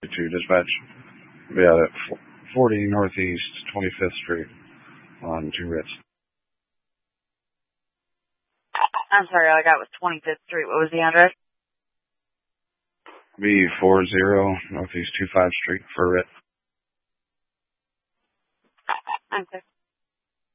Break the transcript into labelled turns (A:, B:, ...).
A: to dispatch. Yeah, 40 Northeast 25th Street on 2 Ritz.
B: I'm sorry, all I got was 25th Street. What was the address?
A: B40 Northeast 25th Street for Ritz.
B: Okay.